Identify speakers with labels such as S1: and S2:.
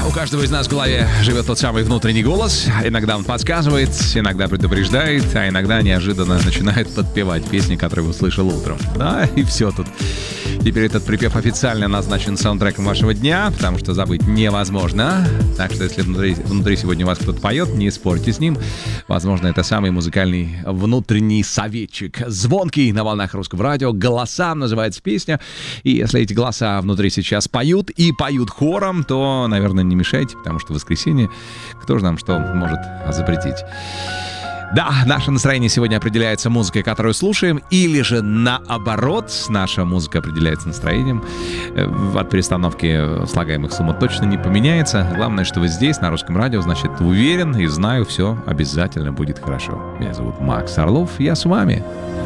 S1: У каждого из нас в голове живет тот самый внутренний голос. Иногда он подсказывает, иногда предупреждает, а иногда неожиданно начинает подпевать песни, которые вы услышал утром. Да, и все тут. Теперь этот припев официально назначен саундтреком вашего дня, потому что забыть невозможно. Так что если внутри сегодня у вас кто-то поет, не спорьте с ним. Возможно, это самый музыкальный внутренний советчик. Звонкий на волнах русского радио. «Голосам» называется песня. И если эти голоса внутри сейчас поют и поют хором, то, наверное, не мешайте, потому что воскресенье, кто же нам что может запретить? Да, наше настроение сегодня определяется музыкой, которую слушаем, или же наоборот, наша музыка определяется настроением. От перестановки слагаемых сумм точно не поменяется. Главное, что вы здесь, на русском радио, значит, уверен и знаю, все обязательно будет хорошо. Меня зовут Макс Орлов, я с вами.